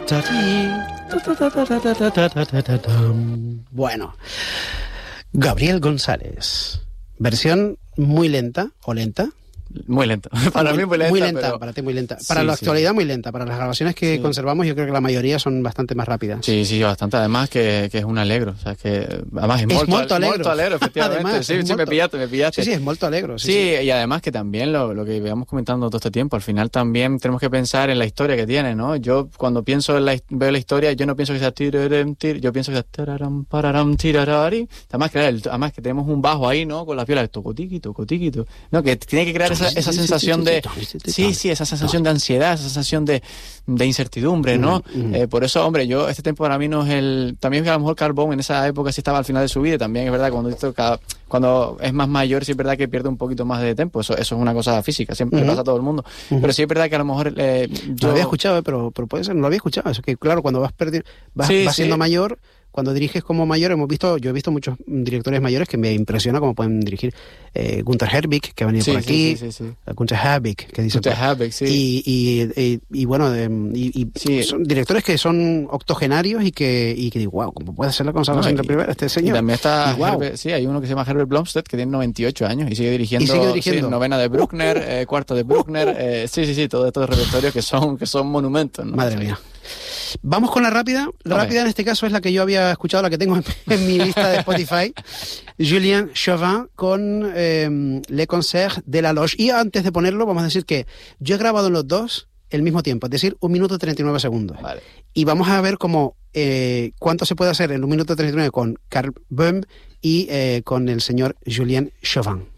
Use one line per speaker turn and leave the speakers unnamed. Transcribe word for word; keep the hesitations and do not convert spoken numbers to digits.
Bueno, Gabriel González, versión muy lenta o lenta.
Muy lenta. Para
muy,
mí muy lenta.
Muy lenta,
pero...
para ti muy lenta. Para
sí,
la actualidad
sí.
muy lenta. Para las grabaciones que sí. conservamos yo creo que la mayoría son bastante más rápidas.
Sí, sí, bastante. Además que, que es un alegro. O sea, que además es,
es
molto,
molto alegro.
Molto alegro, efectivamente.
Además,
sí, sí, me pillaste, me pillaste.
Sí, sí, es molto alegro. Sí,
sí,
sí.
Y además que también lo, lo que íbamos comentando todo este tiempo, al final también tenemos que pensar en la historia que tiene, ¿no? Yo cuando pienso en la, veo la historia, yo no pienso que sea tirarem, tir, yo pienso que sea tararam, pararam, tirarari. Además que, además que tenemos un bajo ahí, ¿no? Con las violas, tocotiqui, tocotiqui, to, ¿no? Que tiene que crear esa, esa sensación de... Sí, sí, esa sensación de ansiedad, esa sensación de, de incertidumbre, ¿no? Mm, mm. Eh, por eso, hombre, yo, este tiempo para mí no es el... También que a lo mejor Carl Böhm en esa época sí estaba al final de su vida, también es verdad, cuando, esto, cada, cuando es más mayor sí es verdad que pierde un poquito más de tiempo, eso, eso es una cosa física, siempre uh-huh. pasa a todo el mundo, uh-huh. pero sí es verdad que a lo mejor... Eh, yo...
No lo había escuchado, pero, pero puede ser, no lo había escuchado, eso que claro, cuando vas perdiendo, vas,
sí,
vas
sí.
siendo mayor... Cuando diriges como mayor, hemos visto, yo he visto muchos directores mayores que me impresiona cómo pueden dirigir. Eh, Gunther Herbig, que ha venido
sí,
por aquí.
Sí, sí, sí, sí.
Gunther Herbig, que dice.
Gunther Herbig, sí.
Y, y, y, y bueno, de, y, y
sí.
son directores que son octogenarios y que, y que digo, wow, ¿cómo puede ser la cosa
no,
en la primera este señor?
Y también está,
y, wow.
Herbert, sí, hay uno que se llama Herbert Blomstedt que tiene noventa y ocho años y sigue dirigiendo,
¿Y sigue dirigiendo?
Sí, novena de Bruckner, eh, cuarto de Bruckner, eh, sí, sí, sí, todos estos repertorios que son, que son monumentos, ¿no?
Madre
o sea,
mía. Vamos con la rápida. La okay. rápida en este caso es la que yo había escuchado, la que tengo en, en mi lista de Spotify. Julien Chauvin con eh, Le Concert de la Loge. Y antes de ponerlo, vamos a decir que yo he grabado los dos el mismo tiempo, es decir, un minuto treinta y nueve segundos.
Vale.
Y vamos a ver cómo eh, cuánto se puede hacer en un minuto treinta y nueve con Carl Böhm y eh, con el señor Julien Chauvin.